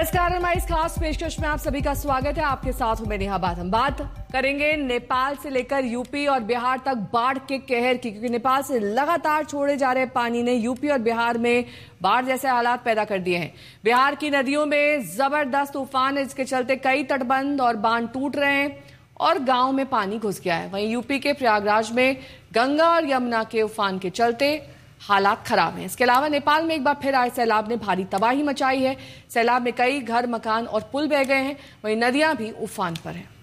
नमस्कार, हमारी इस खास पेशकश में आप सभी का स्वागत है। आपके साथ हूं मैं नेहा बात। हम बात करेंगे नेपाल से लेकर यूपी और बिहार तक बाढ़ के कहर की, क्योंकि नेपाल से लगातार छोड़े जा रहे पानी ने यूपी और बिहार में बाढ़ जैसे हालात पैदा कर दिए हैं। बिहार की नदियों में जबरदस्त तूफान है, जिसके चलते कई तटबंध और बांध टूट रहे हैं और गांव में पानी घुस गया है। वहीं यूपी के प्रयागराज में गंगा और यमुना के उफान के चलते हालात खराब हैं। इसके अलावा नेपाल में एक बार फिर आए सैलाब ने भारी तबाही मचाई है। सैलाब में कई घर, मकान और पुल बह गए हैं। वहीं नदियां भी उफान पर हैं।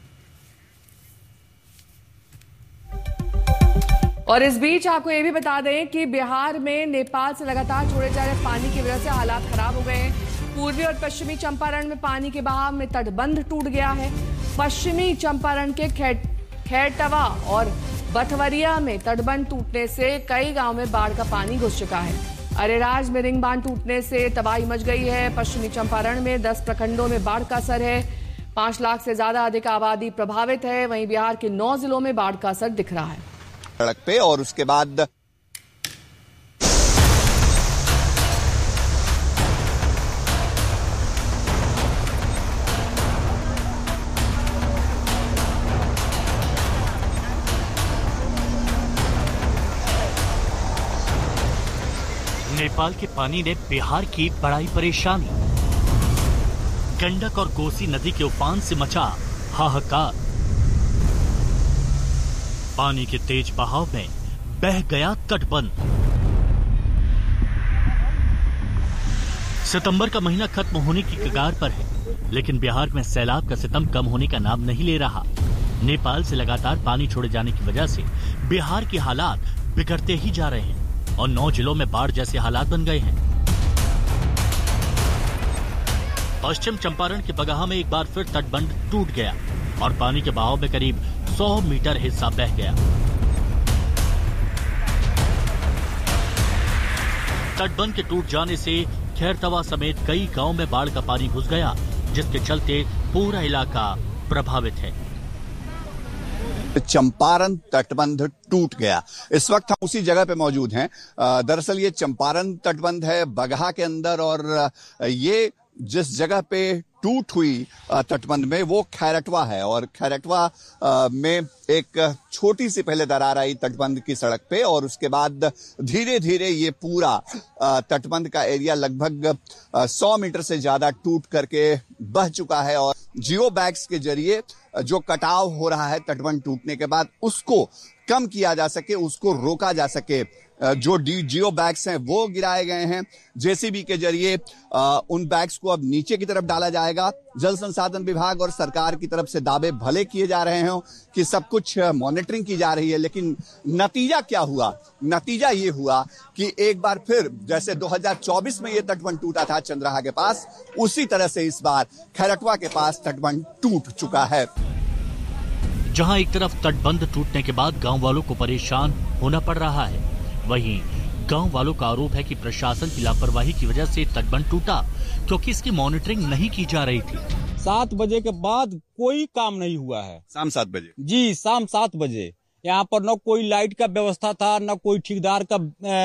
और इस बीच आपको यह भी बता दें कि बिहार में नेपाल से लगातार छोड़े जा रहे पानी की वजह से हालात खराब हो गए हैं। पूर्वी और पश्चिमी चंपारण में पानी के बहाव में तटबंध टूट गया है। पश्चिमी चंपारण के खैरटवा और बथवरिया में तटबंध टूटने से कई गांव में बाढ़ का पानी घुस चुका है। अरेराज में रिंग बांध टूटने से तबाही मच गई है। पश्चिमी चंपारण में 10 प्रखंडों में बाढ़ का असर है। 5 लाख से ज्यादा अधिक आबादी प्रभावित है। वहीं बिहार के 9 जिलों में बाढ़ का असर दिख रहा है सड़क पे। और उसके बाद नेपाल के पानी ने बिहार की बढ़ाई परेशानी। गंडक और कोसी नदी के उफान से मचा हाहाकार। पानी के तेज बहाव में बह गया तटबंध। सितंबर का महीना खत्म होने की कगार पर है, लेकिन बिहार में सैलाब का सितम कम होने का नाम नहीं ले रहा। नेपाल से लगातार पानी छोड़े जाने की वजह से बिहार के हालात बिगड़ते ही जा रहे हैं और 9 जिलों में बाढ़ जैसे हालात बन गए हैं। पश्चिम चंपारण के बगहा में एक बार फिर तटबंध टूट गया और पानी के बहाव में करीब 100 मीटर हिस्सा बह गया। तटबंध के टूट जाने से खैरतवा समेत कई गांव में बाढ़ का पानी घुस गया, जिसके चलते पूरा इलाका प्रभावित है। चंपारण तटबंध टूट गया। इस वक्त हम उसी जगह पे मौजूद हैं। दरअसल ये चंपारण तटबंध है बगहा के अंदर, और ये जिस जगह पे टूट हुई तटबंध में वो खैरटवा है। और खैरटवा में एक छोटी सी पहले दरार आई तटबंध की सड़क पे, और उसके बाद धीरे धीरे ये पूरा तटबंध का एरिया लगभग 100 मीटर से ज्यादा टूट करके बह चुका है। और जियो बैग्स के जरिए जो कटाव हो रहा है तटबंध टूटने के बाद, उसको कम किया जा सके, उसको रोका जा सके। जो जियो बैग्स हैं वो गिराए गए हैं। जेसीबी के जरिए उन बैग्स को अब नीचे की तरफ डाला जाएगा। जल संसाधन विभाग और सरकार की तरफ से दावे भले किए जा रहे हैं कि सब कुछ मॉनिटरिंग की जा रही है, लेकिन नतीजा क्या हुआ? नतीजा ये हुआ कि एक बार फिर जैसे 2024 में ये तटबंध टूटा था चंद्रहा के पास, उसी तरह से इस बार खैरटवा के पास तटबंध टूट चुका है। जहां एक तरफ तटबंध टूटने के बाद गांव वालों को परेशान होना पड़ रहा है, वहीं गांव वालों का आरोप है कि प्रशासन की लापरवाही की वजह से तटबंध टूटा, क्योंकि इसकी मॉनिटरिंग नहीं की जा रही थी। 7 बजे के बाद कोई काम नहीं हुआ है। शाम 7 बजे? जी, शाम 7 बजे। यहाँ पर न कोई लाइट का व्यवस्था था, न कोई ठेकेदार का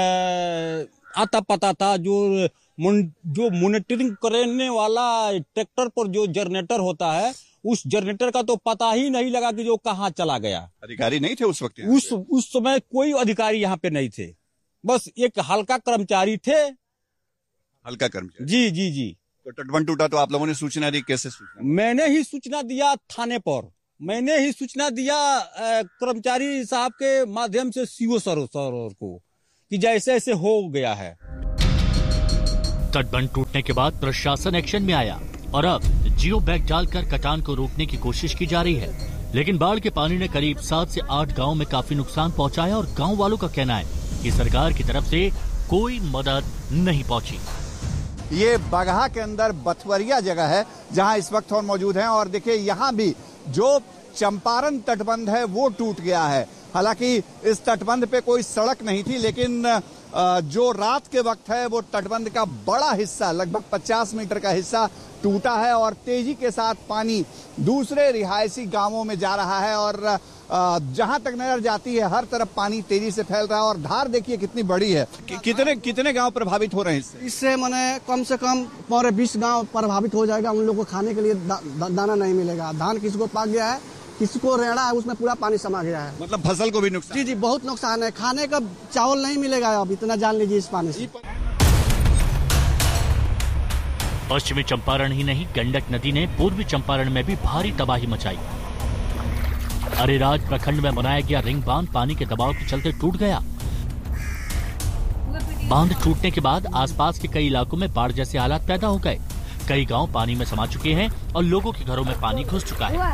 आता पता था। जो मॉनिटरिंग करने वाला ट्रैक्टर पर जो जनरेटर होता है, उस जनरेटर का तो पता ही नहीं लगा कि जो कहाँ चला गया। अधिकारी नहीं थे उस वक्त? उस समय कोई अधिकारी यहाँ पे नहीं थे, बस एक हल्का कर्मचारी थे। हल्का कर्मचारी? जी जी जी। तो तटबंध टूटा तो आप लोगों ने सूचना दी? कैसे सूचना? मैंने ही सूचना दिया थाने पर। मैंने ही सूचना दिया कर्मचारी साहब के माध्यम से सीओ सर को कि जैसे ऐसे हो गया है। तटबंध टूटने के बाद प्रशासन एक्शन में आया और अब जियो बैग डालकर कटान को रोकने की कोशिश की जा रही है, लेकिन बाढ़ के पानी ने करीब 7 से 8 गांव में काफी नुकसान पहुंचाया और गांव वालों का कहना है कि सरकार की तरफ से कोई मदद नहीं पहुंची। ये बगहा के अंदर बथवरिया जगह है जहां इस वक्त हम मौजूद हैं, और देखिए यहाँ भी जो चंपारण तटबंध है वो टूट गया है। हालांकि इस तटबंध पे कोई सड़क नहीं थी, लेकिन जो रात के वक्त है वो तटबंध का बड़ा हिस्सा, लगभग 50 मीटर का हिस्सा टूटा है और तेजी के साथ पानी दूसरे रिहायशी गांवों में जा रहा है। और जहां तक नजर जाती है हर तरफ पानी तेजी से फैल रहा है और धार देखिए कितनी बड़ी है। कितने गांव प्रभावित हो रहे हैं इससे मैंने कम से कम 20 गांव प्रभावित हो जाएगा। उन लोगों को खाने के लिए दाना नहीं मिलेगा। धान किसी को पाक गया है, किसी को रेड़ा है, उसमें पूरा पानी समा गया है। मतलब फसल को भी नुकसान? जी, बहुत नुकसान है। खाने का चावल नहीं मिलेगा अब, इतना जान लीजिए इस पानी से। पश्चिमी चंपारण ही नहीं, गंडक नदी ने पूर्वी चंपारण में भी भारी तबाही मचाई। अरेराज प्रखंड में बनाया गया रिंग बांध पानी के दबाव के चलते टूट गया। बांध टूटने के बाद आसपास के कई इलाकों में बाढ़ जैसे हालात पैदा हो गए। कई गांव पानी में समा चुके हैं और लोगों के घरों में पानी घुस चुका है।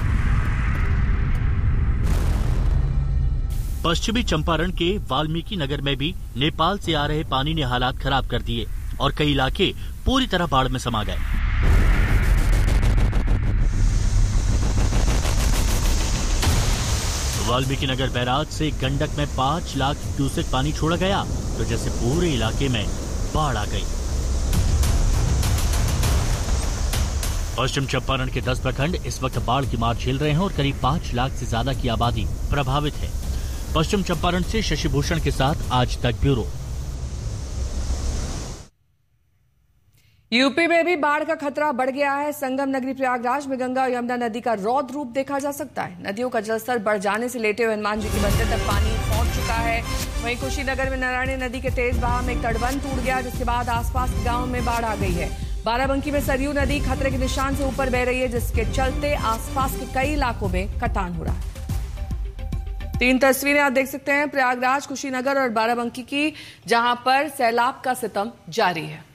पश्चिमी चंपारण के वाल्मीकि नगर में भी नेपाल से आ रहे पानी ने हालात खराब कर दिए और कई इलाके पूरी तरह बाढ़ में समा गए। वाल्मीकि नगर बैराज से गंडक में 5 लाख क्यूसेक पानी छोड़ा गया तो जैसे पूरे इलाके में बाढ़ आ गई। पश्चिम चंपारण के 10 प्रखंड इस वक्त बाढ़ की मार झेल रहे हैं और करीब 5 लाख से ज्यादा की आबादी प्रभावित है। पश्चिम चंपारण से शशि भूषण के साथ आज तक ब्यूरो। यूपी में भी बाढ़ का खतरा बढ़ गया है। संगम नगरी प्रयागराज में गंगा और यमुना नदी का रौद्र रूप देखा जा सकता है। नदियों का जलस्तर बढ़ जाने से लेटे हुए हनुमान जी के मंदिर तक पानी पहुंच चुका है। वहीं कुशीनगर में नारायणी नदी के तेज बहाव में एक तटबंध टूट गया, जिसके बाद आसपास के गांवों में बाढ़ आ गई है। बाराबंकी में सरयू नदी खतरे के निशान से ऊपर बह रही है, जिसके चलते आसपास के कई इलाकों में कटान हो रहा है। 3 तस्वीरें आप देख सकते हैं प्रयागराज, कुशीनगर और बाराबंकी की, जहां पर सैलाब का सितम जारी है।